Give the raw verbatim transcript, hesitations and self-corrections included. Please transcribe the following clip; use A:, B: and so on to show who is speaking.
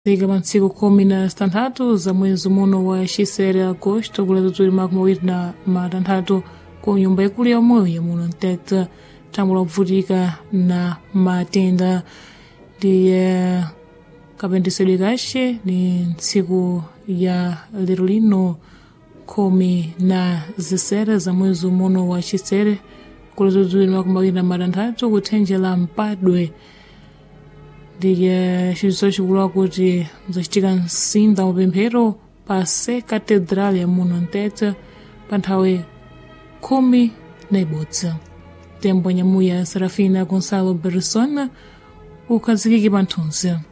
A: liga pantsiku khumi na zitanthatu za mwezi muno wa xisere agosto kulezo tuli makumi awiri na matanthatu ku nyumba ikulu ya moyo ya muno Mtete tambula kuvutika na matenda liye kapendesedwe kaxe ni ntsiku ya lero lino khumi na zisere za mwezi muno wa xisere kulezo tuli makumi awiri na matanthatu kuthenjera mpadwe liye xiso xikulu kuti zacitika nsinda mapemphero pa se katedral ya muno Mtete pa nthawi khumi na ibodzi tembo nyamuya Serafina Gonçalo Bersona ukhazikike pa nthunzi.